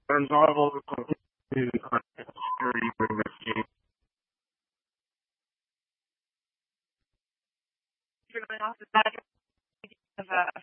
resolve all the conflicts to security for investigation. You're going off the back of